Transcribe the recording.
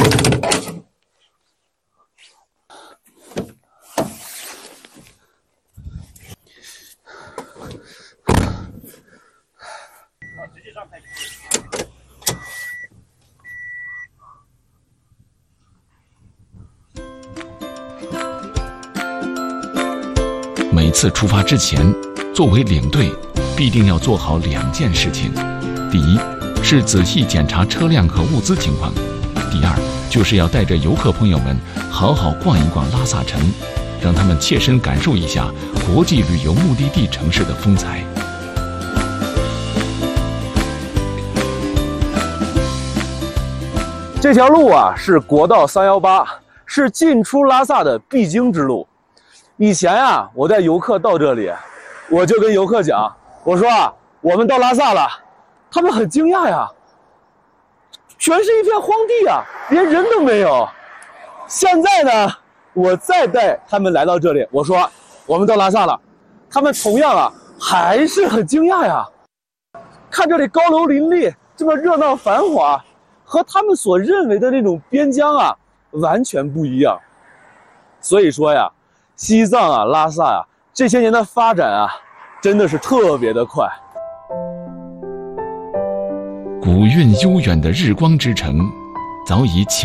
每次出发之前，作为领队，必定要做好2件事情：第一，是仔细检查车辆和物资情况；第二，就是要带着游客朋友们好好逛一逛拉萨城，让他们切身感受一下国际旅游目的地城市的风采。 这条路啊是国道318，是进出拉萨的必经之路。以前啊，我带游客到这里，我就跟游客讲，我说啊，我们到拉萨了，他们很惊讶呀，全是一片荒地啊，连人都没有。现在呢，我再带他们来到这里，我说我们到拉萨了，他们同样啊还是很惊讶呀，看这里高楼林立，这么热闹繁华，和他们所认为的那种边疆啊完全不一样。所以说呀，西藏啊、拉萨啊这些年的发展啊，真的是特别的快。 古韵悠远的日光之城，早已